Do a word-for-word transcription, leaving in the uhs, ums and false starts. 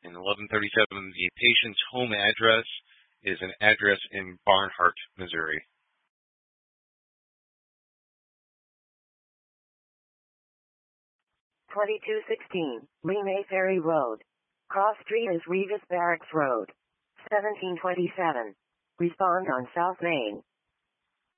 In eleven thirty-seven, the patient's home address is an address in Barnhart, Missouri. twenty-two sixteen, Lee Ferry Road. Cross Street is Revis Barracks Road. seventeen twenty-seven. Respond on South Main.